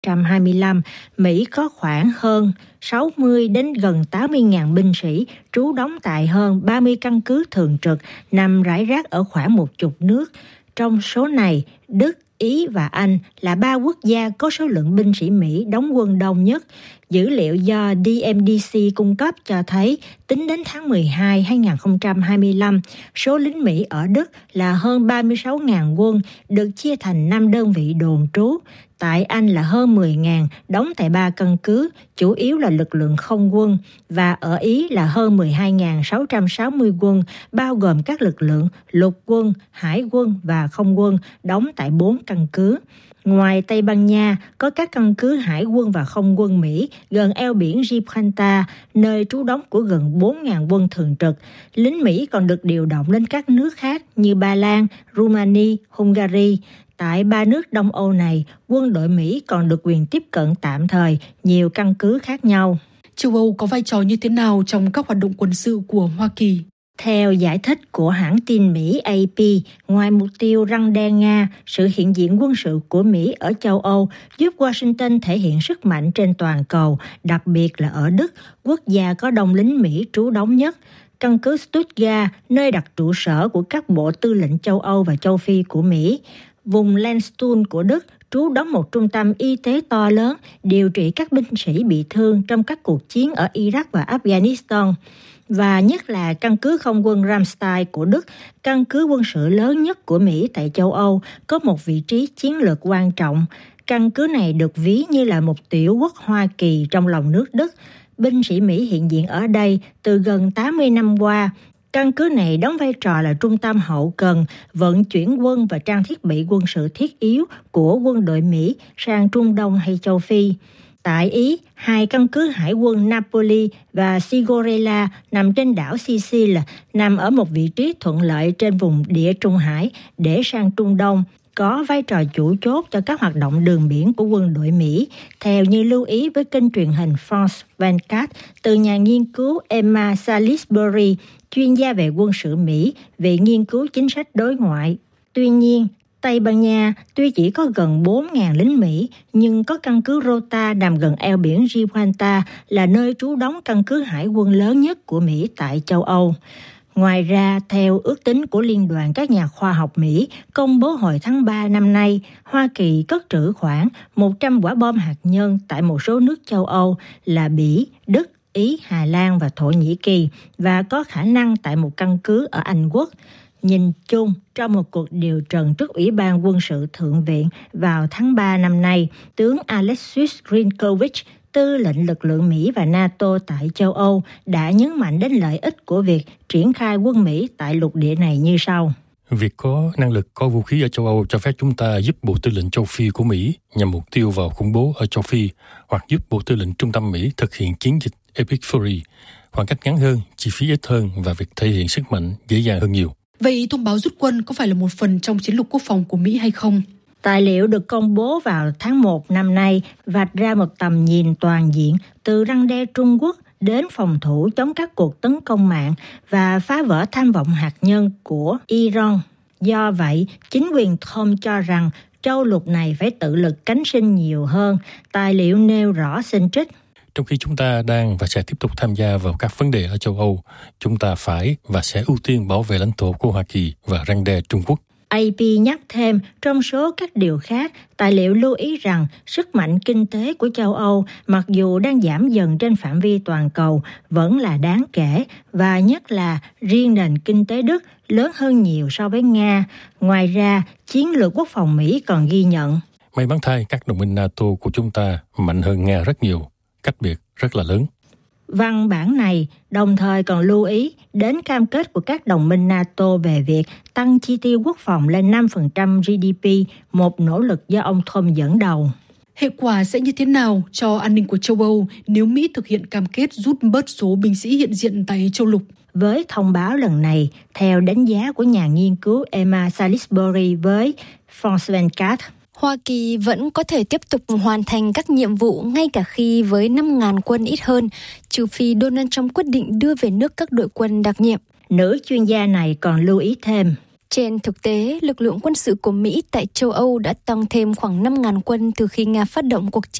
1925, Mỹ có khoảng hơn 60 đến gần 80.000 binh sĩ trú đóng tại hơn 30 căn cứ thường trực nằm rải rác ở khoảng 10 nước. Trong số này, Đức, Ý và Anh là 3 quốc gia có số lượng binh sĩ Mỹ đóng quân đông nhất. Dữ liệu do DMDC cung cấp cho thấy, tính đến tháng 12 2025, số lính Mỹ ở Đức là hơn 36.000 quân, được chia thành 5 đơn vị đồn trú. Tại Anh là hơn 10.000, đóng tại 3 căn cứ, chủ yếu là lực lượng không quân, và ở Ý là hơn 12.660 quân, bao gồm các lực lượng lục quân, hải quân và không quân, đóng tại 4 căn cứ. Ngoài Tây Ban Nha, có các căn cứ hải quân và không quân Mỹ gần eo biển Gibraltar, nơi trú đóng của gần 4.000 quân thường trực. Lính Mỹ còn được điều động lên các nước khác như Ba Lan, Rumani, Hungary. Tại 3 nước Đông Âu này, quân đội Mỹ còn được quyền tiếp cận tạm thời nhiều căn cứ khác nhau. Châu Âu có vai trò như thế nào trong các hoạt động quân sự của Hoa Kỳ? Theo giải thích của hãng tin Mỹ AP, ngoài mục tiêu răn đe Nga, sự hiện diện quân sự của Mỹ ở châu Âu giúp Washington thể hiện sức mạnh trên toàn cầu, đặc biệt là ở Đức, quốc gia có đông lính Mỹ trú đóng nhất. Căn cứ Stuttgart, nơi đặt trụ sở của các bộ tư lệnh châu Âu và châu Phi của Mỹ. Vùng Landstuhl của Đức trú đóng một trung tâm y tế to lớn, điều trị các binh sĩ bị thương trong các cuộc chiến ở Iraq và Afghanistan. Và nhất là căn cứ không quân Ramstein của Đức, căn cứ quân sự lớn nhất của Mỹ tại châu Âu, có một vị trí chiến lược quan trọng. Căn cứ này được ví như là một tiểu quốc Hoa Kỳ trong lòng nước Đức. Binh sĩ Mỹ hiện diện ở đây từ gần 80 năm qua. Căn cứ này đóng vai trò là trung tâm hậu cần, vận chuyển quân và trang thiết bị quân sự thiết yếu của quân đội Mỹ sang Trung Đông hay châu Phi. Tại Ý, 2 căn cứ hải quân Napoli và Sigorella nằm trên đảo Sicily nằm ở một vị trí thuận lợi trên vùng Địa Trung Hải để sang Trung Đông, có vai trò chủ chốt cho các hoạt động đường biển của quân đội Mỹ, theo như lưu ý với kênh truyền hình France 24 từ nhà nghiên cứu Emma Salisbury, chuyên gia về quân sự Mỹ, Viện Nghiên cứu Chính sách Đối ngoại. Tuy nhiên, Tây Ban Nha tuy chỉ có gần 4.000 lính Mỹ, nhưng có căn cứ Rota nằm gần eo biển Gibraltar là nơi trú đóng căn cứ hải quân lớn nhất của Mỹ tại châu Âu. Ngoài ra, theo ước tính của Liên đoàn các nhà khoa học Mỹ, công bố hồi tháng 3 năm nay, Hoa Kỳ cất trữ khoảng 100 quả bom hạt nhân tại một số nước châu Âu là Bỉ, Đức, Ý, Hà Lan và Thổ Nhĩ Kỳ, và có khả năng tại một căn cứ ở Anh Quốc. Nhìn chung, trong một cuộc điều trần trước Ủy ban Quân sự Thượng viện vào tháng 3 năm nay, tướng Alexis Grinkovich, tư lệnh lực lượng Mỹ và NATO tại châu Âu, đã nhấn mạnh đến lợi ích của việc triển khai quân Mỹ tại lục địa này như sau. Việc có năng lực có vũ khí ở châu Âu cho phép chúng ta giúp Bộ Tư lệnh châu Phi của Mỹ nhằm mục tiêu vào khủng bố ở châu Phi, hoặc giúp Bộ Tư lệnh Trung tâm Mỹ thực hiện chiến dịch Epic Fury, khoảng cách ngắn hơn, chi phí ít hơn và việc thể hiện sức mạnh dễ dàng hơn nhiều. Vậy thông báo rút quân có phải là một phần trong chiến lược quốc phòng của Mỹ hay không? Tài liệu được công bố vào tháng 1 năm nay vạch ra một tầm nhìn toàn diện từ răn đe Trung Quốc đến phòng thủ chống các cuộc tấn công mạng và phá vỡ tham vọng hạt nhân của Iran. Do vậy, chính quyền Trump cho rằng châu lục này phải tự lực cánh sinh nhiều hơn. Tài liệu nêu rõ xin trích. Trong khi chúng ta đang và sẽ tiếp tục tham gia vào các vấn đề ở châu Âu, chúng ta phải và sẽ ưu tiên bảo vệ lãnh thổ của Hoa Kỳ và răn đe Trung Quốc. AP nhắc thêm, trong số các điều khác, tài liệu lưu ý rằng sức mạnh kinh tế của châu Âu, mặc dù đang giảm dần trên phạm vi toàn cầu, vẫn là đáng kể, và nhất là riêng nền kinh tế Đức lớn hơn nhiều so với Nga. Ngoài ra, chiến lược quốc phòng Mỹ còn ghi nhận. May mắn thay, các đồng minh NATO của chúng ta mạnh hơn Nga rất nhiều, cách biệt rất là lớn. Văn bản này đồng thời còn lưu ý đến cam kết của các đồng minh NATO về việc tăng chi tiêu quốc phòng lên 5% GDP, một nỗ lực do ông Trump dẫn đầu. Hệ quả sẽ như thế nào cho an ninh của châu Âu nếu Mỹ thực hiện cam kết rút bớt số binh sĩ hiện diện tại châu lục? Với thông báo lần này, theo đánh giá của nhà nghiên cứu Emma Salisbury với France 24, Hoa Kỳ vẫn có thể tiếp tục hoàn thành các nhiệm vụ ngay cả khi với 5.000 quân ít hơn, trừ phi Donald Trump quyết định đưa về nước các đội quân đặc nhiệm. Nữ chuyên gia này còn lưu ý thêm. Trên thực tế, lực lượng quân sự của Mỹ tại châu Âu đã tăng thêm khoảng 5.000 quân từ khi Nga phát động cuộc chiến